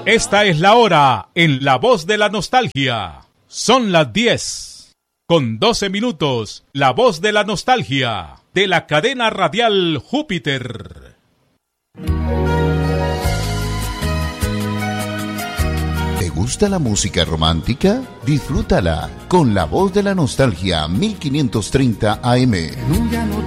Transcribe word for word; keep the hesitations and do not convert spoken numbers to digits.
Esta es la hora en La Voz de la Nostalgia. Son las diez, con doce minutos. La Voz de la Nostalgia, de la cadena radial Júpiter. ¿Te gusta la música romántica? Disfrútala con La Voz de la Nostalgia mil quinientos treinta A M.